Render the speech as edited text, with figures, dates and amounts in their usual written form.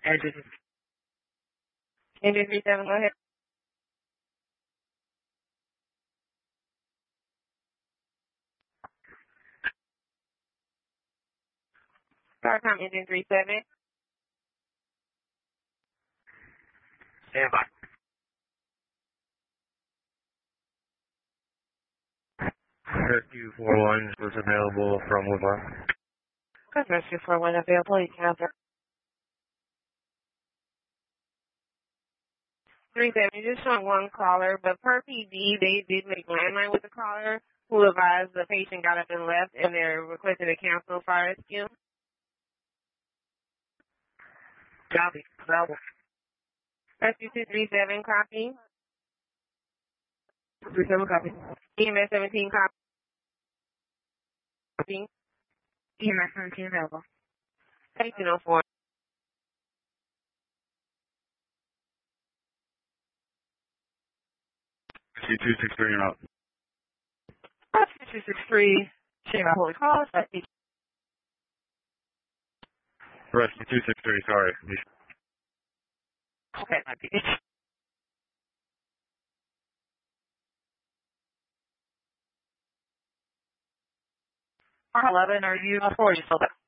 Engine 37, go ahead. Start time engine 37. Stand by. Rescue 41 was available from Woodlawn. Good, Rescue 41 available. You can answer. 37, you just showing one caller, but per PD, they did make landline with the caller who advised the patient got up and left, and they're requesting to cancel fire rescue. Copy. Available. Rescue 237, copy. 37, copy. EMS 17, copy. EMS 17 available. 1804. Rescue 263 and out. Rescue 263, Shema Holy Cross, Rescue 263, sorry. Okay, my bitch. R11, are you 40 still there?